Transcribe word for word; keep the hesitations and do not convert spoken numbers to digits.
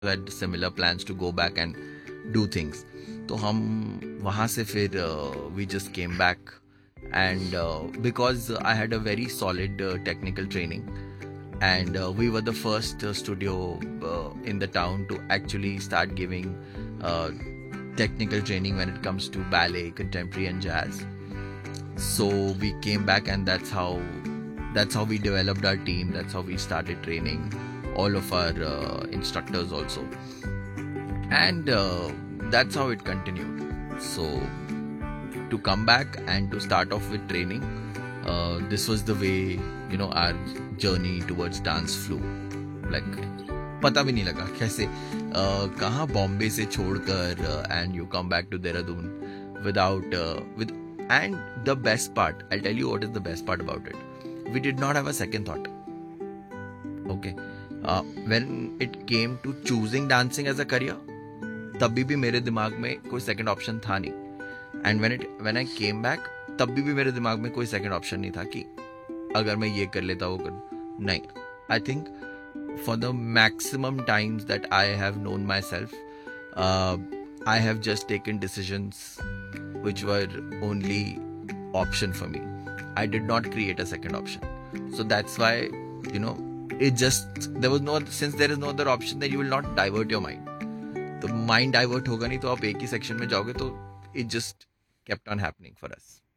had similar plans to go back and do things. तो हम वहाँ से फिर uh, we just came back and uh, because I had a very solid uh, technical training and uh, we were the first uh, studio uh, in the town to actually start giving uh, technical training when it comes to ballet, contemporary and jazz. So we came back and that's how that's how we developed our team. That's how we started training all of our uh, instructors also, and uh, that's how it continued. So to come back and to start off with training, uh, this was the way you know our journey towards dance flew. Like पता भी नहीं लगा कैसे uh, कहाँ बॉम्बे से छोड़कर and you come back to Dehradun without uh, with and the best part, I'll tell you what is the best part about it. We did not have a second thought. Okay, uh, when it came to choosing dancing as a career, तभी भी मेरे दिमाग में कोई second option था नहीं. And when it when I came back, तभी भी मेरे दिमाग में कोई second option नहीं था कि अगर मैं ये कर लेता वो कर नहीं. I think for the maximum times that I have known myself, uh, I have just taken decisions which were only option for me. I did not create a second option. So that's why, you know, it just, there was no, since there is no other option, then you will not divert your mind. The mind divert होगा नहीं तो आप एक ही section में जाओगे तो it just kept on happening for us.